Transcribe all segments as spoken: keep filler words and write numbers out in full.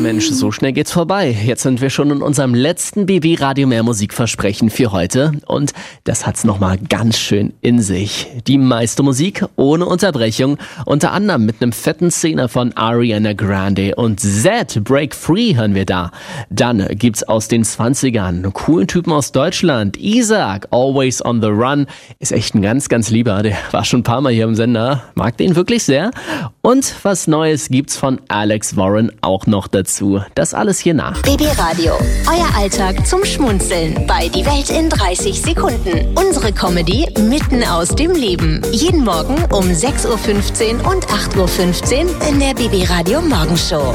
Mensch, so schnell geht's vorbei. Jetzt sind wir schon in unserem letzten B B Radio Mehr Musikversprechen für heute. Und das hat's nochmal ganz schön in sich. Die meiste Musik ohne Unterbrechung. Unter anderem mit einem fetten Szene von Ariana Grande und Z, Break Free hören wir da. Dann gibt's aus den zwanzigern einen coolen Typen aus Deutschland. Isaac, Always on the Run. Ist echt ein ganz, ganz lieber. Der war schon ein paar Mal hier im Sender. Mag den wirklich sehr. Und was Neues gibt's von Alex Warren auch noch dazu. Das alles hier nach. B B Radio, euer Alltag zum Schmunzeln bei Die Welt in dreißig Sekunden. Unsere Comedy mitten aus dem Leben. Jeden Morgen um sechs Uhr fünfzehn und acht Uhr fünfzehn in der B B Radio Morgenshow.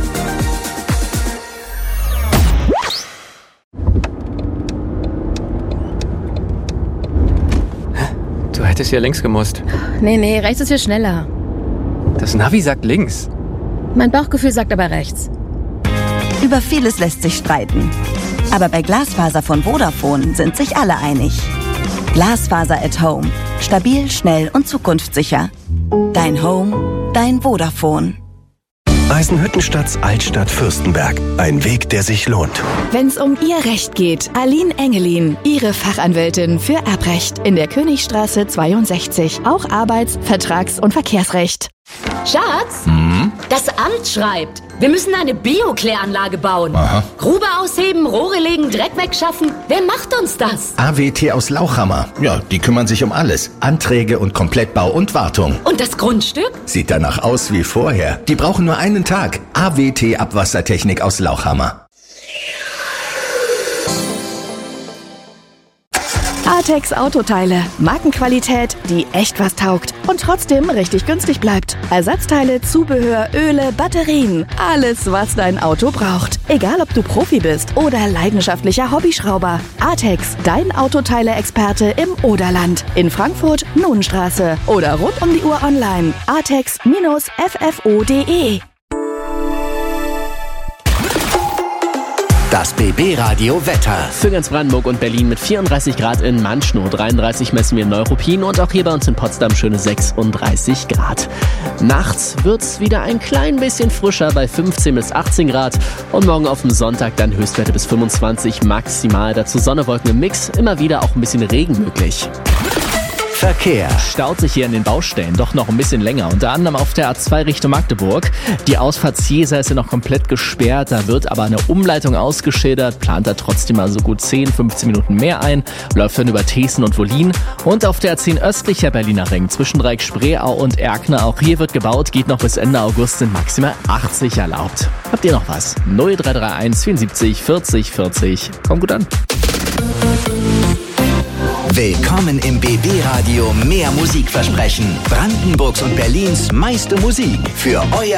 Du hättest hier links gemusst. Nee, nee, rechts ist hier schneller. Das Navi sagt links. Mein Bauchgefühl sagt aber rechts. Über vieles lässt sich streiten. Aber bei Glasfaser von Vodafone sind sich alle einig. Glasfaser at Home. Stabil, schnell und zukunftssicher. Dein Home, dein Vodafone. Eisenhüttenstadts Altstadt Fürstenberg. Ein Weg, der sich lohnt. Wenn's um Ihr Recht geht, Aline Engelin, Ihre Fachanwältin für Erbrecht in der Königstraße zweiundsechzig. Auch Arbeits-, Vertrags- und Verkehrsrecht. Schatz, Hm? das Amt schreibt, wir müssen eine Biokläranlage bauen. Aha. Grube ausheben, Rohre legen, Dreck wegschaffen. Wer macht uns das? A W T aus Lauchhammer. Ja, die kümmern sich um alles. Anträge und Komplettbau und Wartung. Und das Grundstück? Sieht danach aus wie vorher. Die brauchen nur einen Tag. A W T Abwassertechnik aus Lauchhammer. Artex Autoteile. Markenqualität, die echt was taugt und trotzdem richtig günstig bleibt. Ersatzteile, Zubehör, Öle, Batterien. Alles, was dein Auto braucht. Egal, ob du Profi bist oder leidenschaftlicher Hobbyschrauber. Artex, dein Autoteile-Experte im Oderland. In Frankfurt, Nonnenstraße. Oder rund um die Uhr online. artex F F O punkt de. Das B B Radio Wetter. Für ganz Brandenburg und Berlin mit vierunddreißig Grad in Manschnow, dreiunddreißig messen wir in Neuruppin und auch hier bei uns in Potsdam schöne sechsunddreißig Grad. Nachts wird's wieder ein klein bisschen frischer bei fünfzehn bis achtzehn Grad und morgen auf dem Sonntag dann Höchstwerte bis fünfundzwanzig maximal. Dazu Sonne, Wolken im Mix, immer wieder auch ein bisschen Regen möglich. Verkehr. Staut sich hier in den Baustellen doch noch ein bisschen länger. Unter anderem auf der A zwei Richtung Magdeburg. Die Ausfahrt Ziesa ist ja noch komplett gesperrt. Da wird aber eine Umleitung ausgeschildert. Plant da trotzdem mal so gut zehn, fünfzehn Minuten mehr ein. Läuft dann über Thesen und Wollin. Und auf der A zehn östlicher Berliner Ring zwischen Dreieck-Spreeau und Erkner. Auch hier wird gebaut. Geht noch bis Ende August, sind maximal achtzig erlaubt. Habt ihr noch was? null drei drei eins vierundsiebzig vierzig vierzig. Kommt gut an. Willkommen im B B Radio Mehr Musikversprechen. Brandenburgs und Berlins meiste Musik für euer